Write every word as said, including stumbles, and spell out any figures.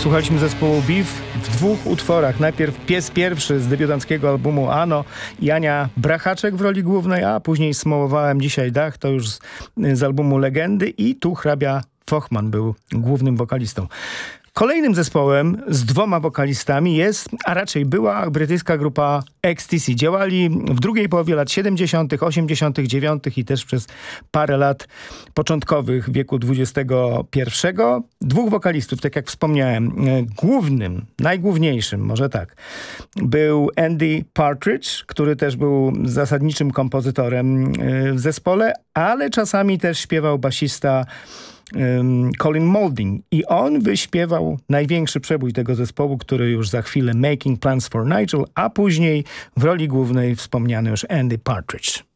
Słuchaliśmy zespołu Beef w dwóch utworach. Najpierw Pies Pierwszy z debiutanckiego albumu Ano i Ania Brachaczek w roli głównej, a później Smołowałem dzisiaj dach, to już z, z albumu Legendy, i tu hrabia Fochman był głównym wokalistą. Kolejnym zespołem z dwoma wokalistami jest, a raczej była, brytyjska grupa Ecstasy. Działali w drugiej połowie lat siedemdziesiątych, osiemdziesiątych dziewiątych i też przez parę lat początkowych wieku dwudziestego pierwszego. Dwóch wokalistów, tak jak wspomniałem. Głównym, najgłówniejszym, może tak, był Andy Partridge, który też był zasadniczym kompozytorem w zespole, ale czasami też śpiewał basista Colin Moulding, i on wyśpiewał największy przebój tego zespołu, który już za chwilę, Making Plans for Nigel, a później w roli głównej wspomniany już Andy Partridge.